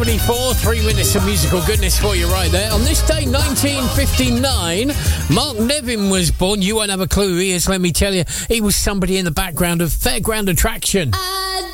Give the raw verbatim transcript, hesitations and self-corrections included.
twenty-four, three minutes of musical goodness for you right there. On this day, nineteen fifty-nine, Mark Nevin was born. You won't have a clue who he is, let me tell you. He was somebody in the background of Fairground Attraction.